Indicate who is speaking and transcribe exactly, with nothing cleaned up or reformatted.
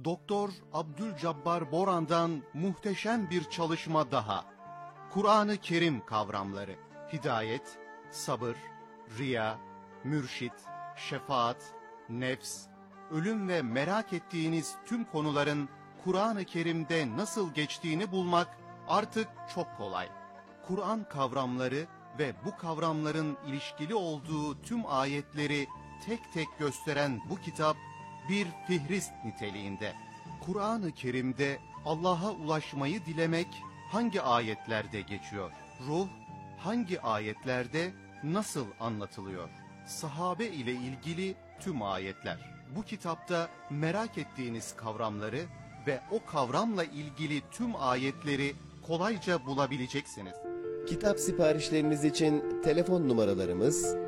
Speaker 1: Doktor Abdülcabbar Boran'dan muhteşem bir çalışma daha. Kur'an-ı Kerim kavramları, hidayet, sabır, riya, mürşit, şefaat, nefs, ölüm ve merak ettiğiniz tüm konuların Kur'an-ı Kerim'de nasıl geçtiğini bulmak artık çok kolay. Kur'an kavramları ve bu kavramların ilişkili olduğu tüm ayetleri tek tek gösteren bu kitap bir fihrist niteliğinde. Kur'an-ı Kerim'de Allah'a ulaşmayı dilemek hangi ayetlerde geçiyor? Ruh hangi ayetlerde nasıl anlatılıyor? Sahabe ile ilgili tüm ayetler. Bu kitapta merak ettiğiniz kavramları ve o kavramla ilgili tüm ayetleri kolayca bulabileceksiniz.
Speaker 2: Kitap siparişleriniz için telefon numaralarımız